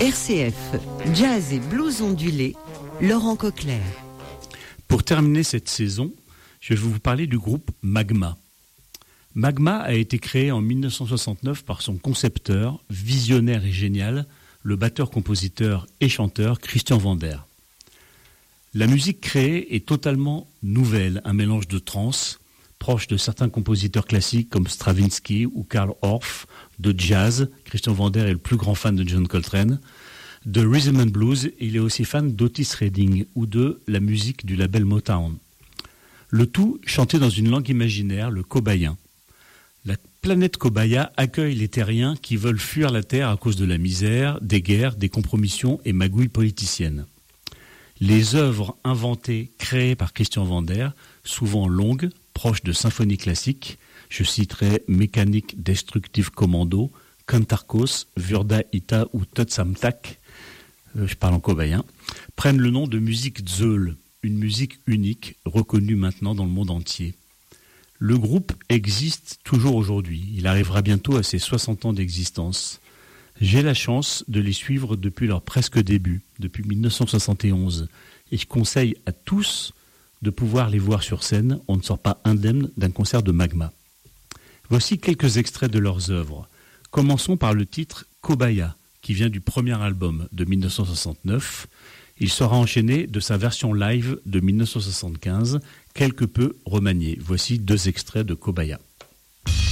RCF, jazz et blues ondulé, Laurent Coquelaire. Pour terminer cette saison, je vais vous parler du groupe Magma. Magma a été créé en 1969 par son concepteur, visionnaire et génial, le batteur-compositeur et chanteur Christian Vander. La musique créée est totalement nouvelle, un mélange de trance, proche de certains compositeurs classiques comme Stravinsky ou Karl Orff, de jazz, Christian Vander est le plus grand fan de John Coltrane, de rhythm and blues, il est aussi fan d'Otis Redding ou de la musique du label Motown. Le tout chanté dans une langue imaginaire, le cobayen. La planète Cobaya accueille les terriens qui veulent fuir la Terre à cause de la misère, des guerres, des compromissions et magouilles politiciennes. Les œuvres inventées, créées par Christian Vander, souvent longues, proches de symphonies classiques, je citerai Mécanique Destructive Commando, Kantarkos, Vurda Ita ou Tutsamtak, je parle en cobayen, prennent le nom de musique Zeul, une musique unique, reconnue maintenant dans le monde entier. Le groupe existe toujours aujourd'hui, il arrivera bientôt à ses 60 ans d'existence. J'ai la chance de les suivre depuis leur presque début, depuis 1971, et je conseille à tous de pouvoir les voir sur scène, on ne sort pas indemne d'un concert de Magma. Voici quelques extraits de leurs œuvres. Commençons par le titre Cobaya, qui vient du premier album de 1969. Il sera enchaîné de sa version live de 1975, quelque peu remaniée. Voici deux extraits de Cobaya.